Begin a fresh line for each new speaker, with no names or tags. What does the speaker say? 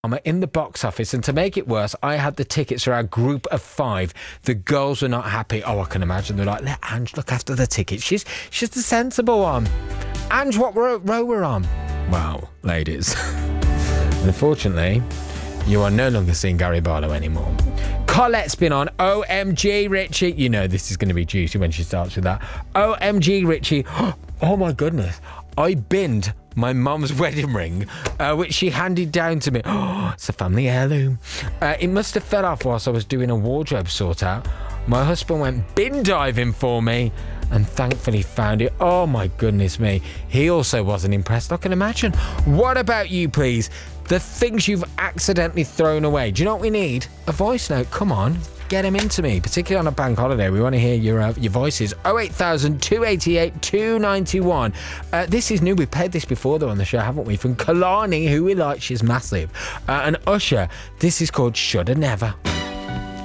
in the box office, and to make it worse, I had the tickets for our group of 5. The girls were not happy. Oh, I can imagine. They're like, let Ange look after the tickets. She's the sensible one. Ange, what row we're on? Well, ladies, unfortunately, you are no longer seeing Gary Barlow anymore. Colette's been on. OMG, Richie. You know this is going to be juicy when she starts with that. OMG, Richie. Oh my goodness. I binned my mum's wedding ring, which she handed down to me. Oh, it's a family heirloom. It must have fell off whilst I was doing a wardrobe sort out. My husband went bin diving for me and thankfully found it. Oh my goodness me. He also wasn't impressed, I can imagine. What about you, please? The things you've accidentally thrown away. Do you know what we need? A voice note. Come on. Get them into me, particularly on a bank holiday. We want to hear your voices. 08000 288 291. This is new. We've played this before, though, on the show, haven't we? From Kalani, who we like. She's massive. And Usher. This is called Shoulda Never.